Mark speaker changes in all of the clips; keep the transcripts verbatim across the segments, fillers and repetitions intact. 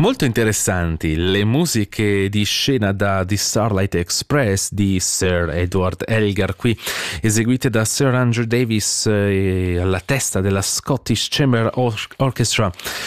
Speaker 1: Molto interessanti le musiche di scena da The Starlight Express di Sir Edward Elgar, qui eseguite da Sir Andrew Davis eh, alla testa della Scottish Chamber Or- Orchestra.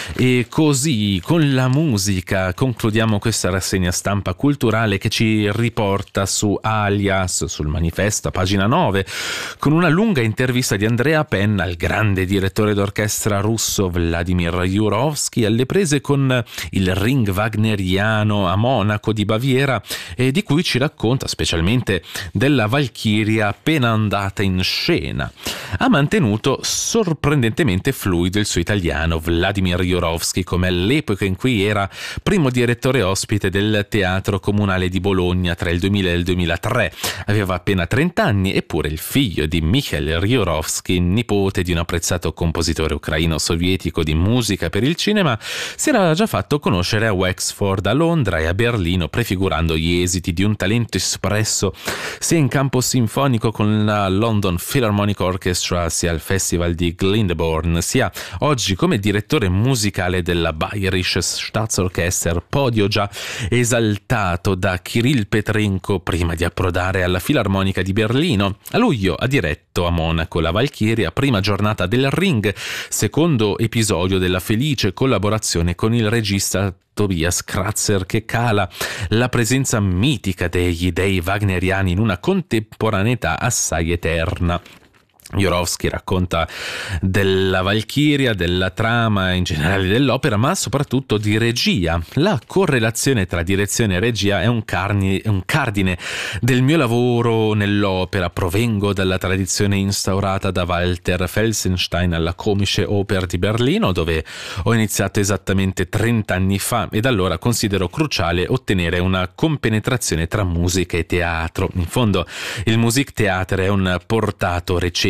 Speaker 1: E così, con la musica, concludiamo questa rassegna stampa culturale che ci riporta su Alias, sul Manifesto, a pagina nove, con una lunga intervista di Andrea Penna al grande direttore d'orchestra russo Vladimir Jurovsky, alle prese con il Ring wagneriano a Monaco di Baviera, e di cui ci racconta specialmente della Valchiria appena andata in scena. Ha mantenuto sorprendentemente fluido il suo italiano Vladimir Jurovsky, come all'epoca in cui era primo direttore ospite del Teatro Comunale di Bologna tra il duemila e il duemilatré. Aveva appena trenta anni, eppure il figlio di Mikhail Jurovsky, nipote di un apprezzato compositore ucraino sovietico di musica per il cinema, si era già fatto conoscere a Wexford, a Londra e a Berlino, prefigurando gli esiti di un talento espresso sia in campo sinfonico con la London Philharmonic Orchestra, sia al Festival di Glyndebourne, sia oggi come direttore musicale della Bayerische Staatsorchester, podio già esaltato da Kirill Petrenko prima di approdare alla Filarmonica di Berlino. A luglio ha diretto a Monaco la Valchiria, prima giornata del Ring, secondo episodio della felice collaborazione con il regista Tobias Kratzer, che cala la presenza mitica degli dei wagneriani in una contemporaneità assai eterna. Jurovsky racconta della Valchiria, della trama in generale dell'opera, ma soprattutto di regia. La correlazione tra direzione e regia è un, carni, un cardine del mio lavoro nell'opera. Provengo dalla tradizione instaurata da Walter Felsenstein alla Komische Oper di Berlino, dove ho iniziato esattamente trenta anni fa, e da allora considero cruciale ottenere una compenetrazione tra musica e teatro. In fondo il Musiktheater è un portato recente,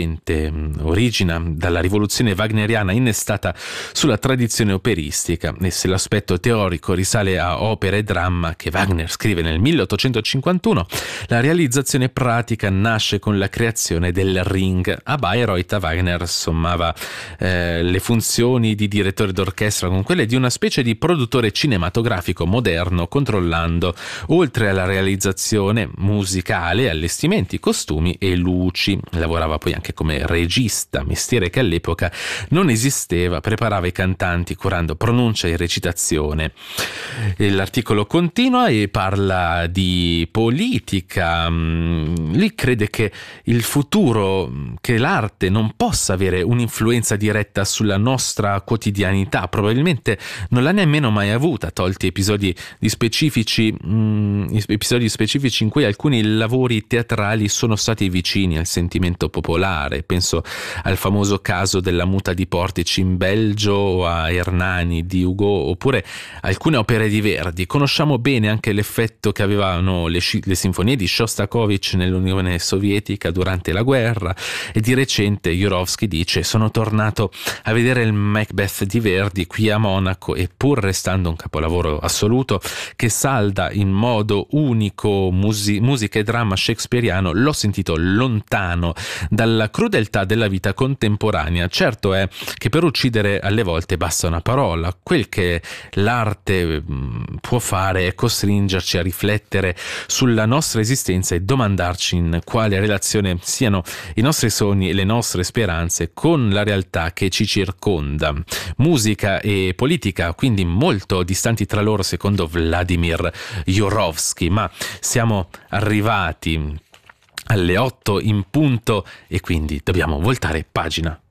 Speaker 1: origina dalla rivoluzione wagneriana innestata sulla tradizione operistica, e se l'aspetto teorico risale a opera e dramma che Wagner scrive nel milleottocentocinquantuno, la realizzazione pratica nasce con la creazione del Ring. A Bayreuth Wagner sommava eh, le funzioni di direttore d'orchestra con quelle di una specie di produttore cinematografico moderno, controllando, oltre alla realizzazione musicale, allestimenti, costumi e luci. Lavorava poi anche come regista, mestiere che all'epoca non esisteva, preparava i cantanti curando pronuncia e recitazione. L'articolo continua e parla di politica. Lui crede che il futuro, che l'arte non possa avere un'influenza diretta sulla nostra quotidianità, probabilmente non l'ha nemmeno mai avuta, tolti episodi di specifici mh, episodi specifici in cui alcuni lavori teatrali sono stati vicini al sentimento popolare. Penso al famoso caso della muta di Portici in Belgio, o a Hernani di Hugo, oppure alcune opere di Verdi. Conosciamo bene anche l'effetto che avevano le, le sinfonie di Shostakovich nell'Unione Sovietica durante la guerra, e di recente Jurovsky dice: sono tornato a vedere il Macbeth di Verdi qui a Monaco, e pur restando un capolavoro assoluto che salda in modo unico musi- musica e dramma shakespeariano, l'ho sentito lontano dalla crudeltà della vita contemporanea. Certo è che per uccidere alle volte basta una parola. Quel che l'arte può fare è costringerci a riflettere sulla nostra esistenza e domandarci in quale relazione siano i nostri sogni e le nostre speranze con la realtà che ci circonda. Musica e politica quindi molto distanti tra loro, secondo Vladimir Jurovsky, ma siamo arrivati alle otto in punto e quindi dobbiamo voltare pagina.